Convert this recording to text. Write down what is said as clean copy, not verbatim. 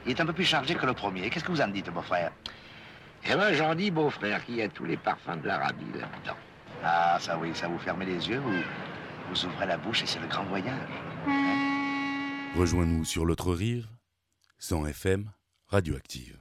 Il est un peu plus chargé que le premier. Qu'est-ce que vous en dites, beau-frère? Eh ben, j'en dis, beau-frère, qu'il y a tous les parfums de l'Arabie là-dedans. Ah, ça oui, ça vous fermez les yeux, vous ouvrez la bouche et c'est le grand voyage. Hein? Rejoins-nous sur l'autre rive, 100 FM, Radioactive.